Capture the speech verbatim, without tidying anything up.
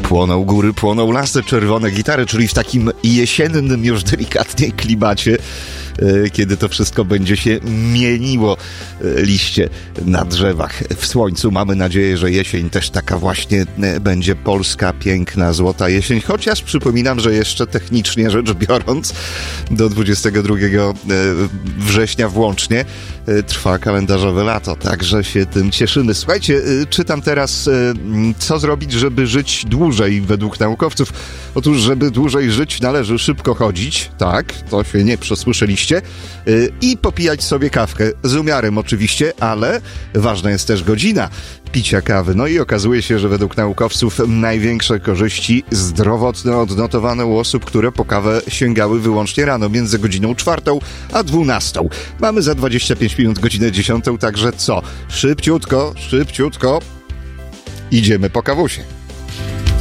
Płoną góry, płoną lasy, czerwone gitary, czyli w takim jesiennym już delikatnie klimacie, kiedy to wszystko będzie się mieniło, liście na drzewach w słońcu. Mamy nadzieję, że jesień też taka właśnie będzie polska, piękna, złota jesień, chociaż przypominam, że jeszcze technicznie rzecz biorąc do dwudziestego drugiego września włącznie trwa kalendarzowe lato, także się tym cieszymy. Słuchajcie, czytam teraz, co zrobić, żeby żyć dłużej według naukowców. Otóż, żeby dłużej żyć, należy szybko chodzić, tak, to się nie przesłyszeliście, i popijać sobie kawkę, z umiarem oczywiście, ale ważna jest też godzina picia kawy. No i okazuje się, że według naukowców największe korzyści zdrowotne odnotowano u osób, które po kawę sięgały wyłącznie rano, między godziną czwartą a dwunastą. Mamy za dwadzieścia pięć minut godzinę dziesiątą, także co? Szybciutko, szybciutko idziemy po kawusie.